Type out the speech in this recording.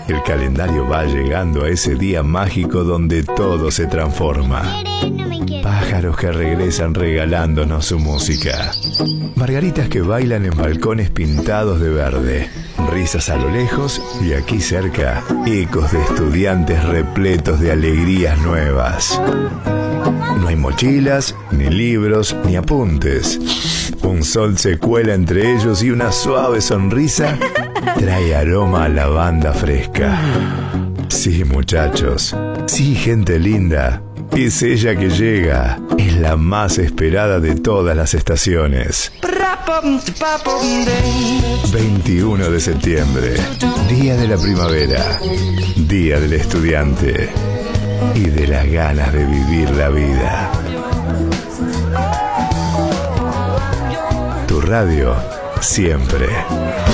El calendario va llegando a ese día mágico donde todo se transforma. Pájaros que regresan regalándonos su música. Margaritas que bailan en balcones pintados de verde. Risas a lo lejos y aquí cerca, ecos de estudiantes repletos de alegrías nuevas. No hay mochilas, ni libros, ni apuntes. Un sol se cuela entre ellos y una suave sonrisa trae aroma a lavanda fresca. Sí, muchachos. Sí, gente linda. Es ella que llega. Es la más esperada de todas las estaciones. 21 de septiembre. Día de la primavera. Día del estudiante. Y de las ganas de vivir la vida. Tu radio, siempre.